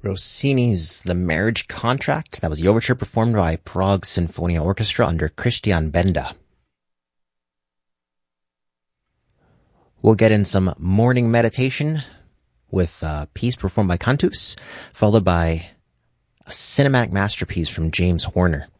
Rossini's The Marriage Contract. That was the overture performed by Prague Sinfonia Orchestra under Christian Benda. We'll get in some morning meditation with a piece performed by Cantus, followed by a cinematic masterpiece from James Horner.